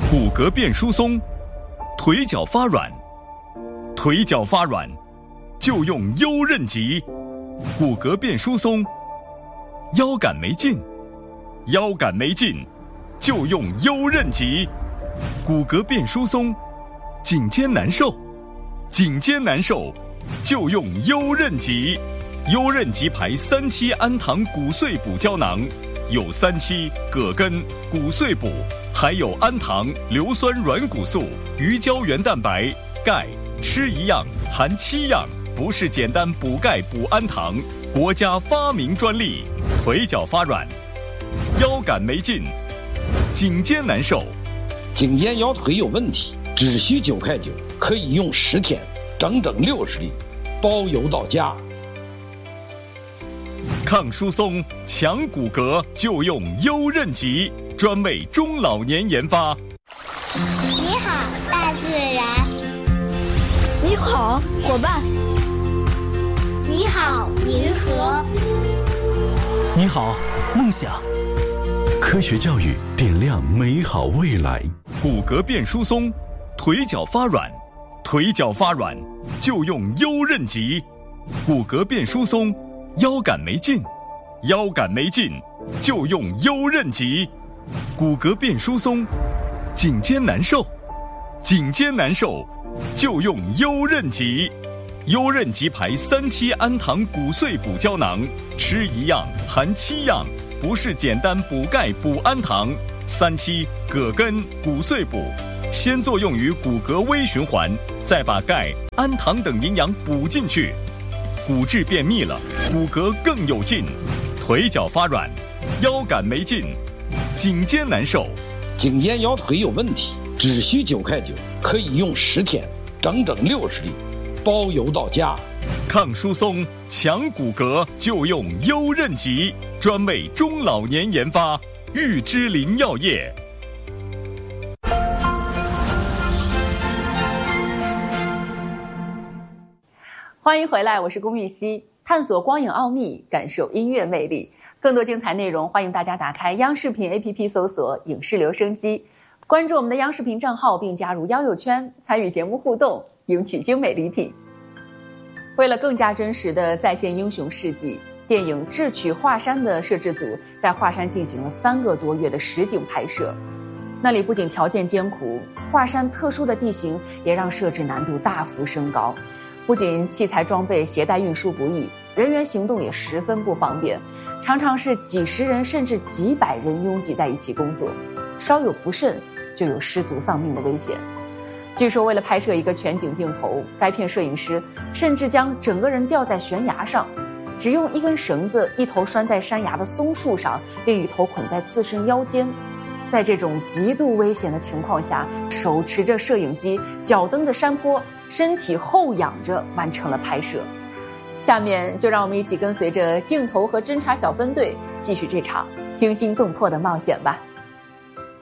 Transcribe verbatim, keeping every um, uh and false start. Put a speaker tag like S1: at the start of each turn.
S1: 骨骼变疏松，腿脚发软，腿脚发软就用优韧极。骨骼变疏松，腰杆没劲，腰杆没劲就用优韧极。骨骼变疏松，颈肩难受，颈肩难受就用优韧极。优韧极牌三七氨糖骨碎补胶囊，有三七、葛根、骨碎补，还有氨糖、硫酸软骨素、鱼胶原蛋白、钙，吃一样含七样，不是简单补钙补氨糖，国家发明专利。腿脚发软，腰杆没劲，颈肩难受，
S2: 颈肩腰腿有问题，只需九块九，可以用十天，整整六十粒，包邮到家。
S1: 抗疏松、强骨骼就用优韧极，专为中老年研发。
S3: 你好，大自然。
S4: 你好，伙伴。
S3: 你好，银河。
S5: 你好，梦想。科学教育点亮美好未来。
S1: 骨骼变疏松，腿脚发软，腿脚发软就用优韧极。骨骼变疏松，腰杆没劲，腰杆没劲就用优韧极。骨骼变疏松，颈肩难受，颈肩难受就用优韧极。优韧极牌三七氨糖骨碎补胶囊，吃一样含七样，不是简单补钙补氨糖。三七、葛根、骨碎补，先作用于骨骼微循环，再把钙、氨糖等营养补进去，骨质变密了，骨骼更有劲。腿脚发软，腰杆没劲，颈肩难受，
S2: 颈肩腰腿有问题，只需九块九，可以用十天，整整六十粒，包邮到家。
S1: 抗疏松、强骨骼就用优韧极，专为中老年研发。玉芝林药业。
S6: 欢迎回来，我是龚玉熙，探索光影奥秘，感受音乐魅力。更多精彩内容，欢迎大家打开央视频 A P P 搜索影视留声机，关注我们的央视频账号并加入交友圈，参与节目互动，赢取精美礼品。为了更加真实的再现英雄事迹，电影《智取华山》的摄制组在华山进行了三个多月的实景拍摄。那里不仅条件艰苦，华山特殊的地形也让摄制难度大幅升高。不仅器材装备携带运输不易，人员行动也十分不方便，常常是几十人甚至几百人拥挤在一起工作，稍有不慎就有失足丧命的危险。据说为了拍摄一个全景镜头，该片摄影师甚至将整个人吊在悬崖上，只用一根绳子，一头拴在山崖的松树上，另一头捆在自身腰间。在这种极度危险的情况下，手持着摄影机，脚蹬着山坡，身体后仰着完成了拍摄。下面就让我们一起跟随着镜头和侦查小分队，继续这场惊心动魄的冒险吧。